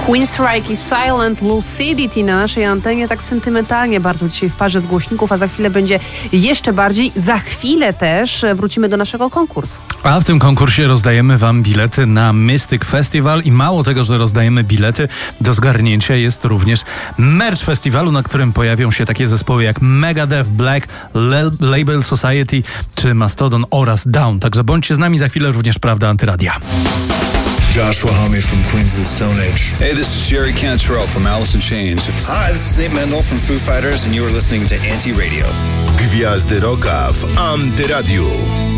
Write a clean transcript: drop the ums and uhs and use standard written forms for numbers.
Queensryche i Silent Lucidity na naszej antenie, tak sentymentalnie bardzo dzisiaj w parze z głośników, a za chwilę będzie jeszcze bardziej. Za chwilę też wrócimy do naszego konkursu. A w tym konkursie rozdajemy wam bilety na Mystic Festival i mało tego, że rozdajemy bilety, do zgarnięcia jest również merch festiwalu, na którym pojawią się takie zespoły jak Megadeth, Black, Label Society czy Mastodon oraz Down. Także bądźcie z nami, za chwilę również Prawda Antyradia. Joshua Homme from Queens of the Stone Age. Hey, this is Jerry Cantrell from Alice in Chains. Hi, this is Nate Mendel from Foo Fighters and you are listening to Anti-Radio. Gwiazdy Rocka w Antyradiu.